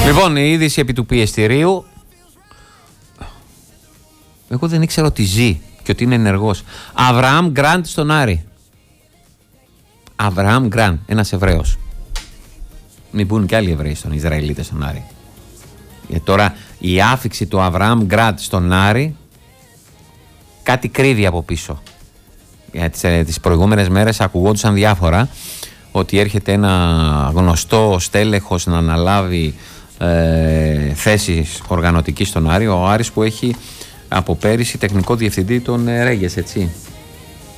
Λοιπόν, η είδηση επί του πιεστηρίου. Εγώ δεν ήξερα ότι ζει και ότι είναι ενεργός. Αβραάμ Γκραντ στον Άρη. Αβραάμ Γκραντ, ένας Εβραίος. Μην μπουν και άλλοι Εβραίοι στον Ισραηλίτες στον Άρη. Γιατί τώρα η άφιξη του Αβραάμ Γκραντ στον Άρη κάτι κρύβει από πίσω. Γιατί τις προηγούμενες μέρες ακουγόντουσαν διάφορα ότι έρχεται ένα γνωστό στέλεχος να αναλάβει θέσεις οργανωτικής στον Άρη. Ο Άρης που έχει από πέρυσι τεχνικό διευθυντή τον Ρέγες, έτσι.